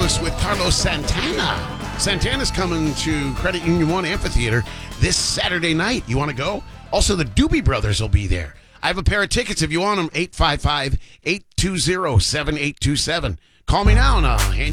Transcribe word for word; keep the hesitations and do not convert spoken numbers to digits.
Carlos with Carlos Santana. Santana's coming to Credit Union One Amphitheater this Saturday night. You want to go? Also, the Doobie Brothers will be there. I have a pair of tickets if you want them. eight five five, eight two zero, seven eight two seven. Call me now and I'll hand